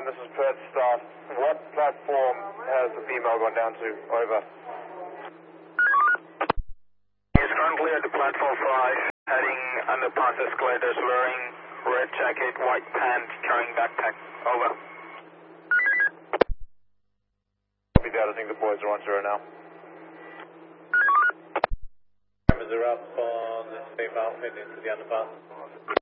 this is Perth staff. What platform has the female gone down to? Over. He's currently at the platform 5, heading underpass escalators, wearing red jacket, white pants, carrying backpack. Over. Copy that, I think the boys are on zero now. Cameras are up on the female heading to the underpass.